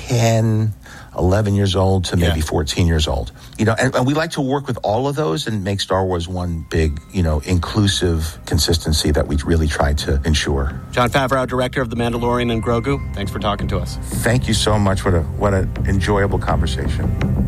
10, 11 years old to maybe 14 years old. And we like to work with all of those and make Star Wars one big, inclusive consistency that we really try to ensure. Jon Favreau, director of The Mandalorian and Grogu, thanks for talking to us. Thank you so much. What an enjoyable conversation.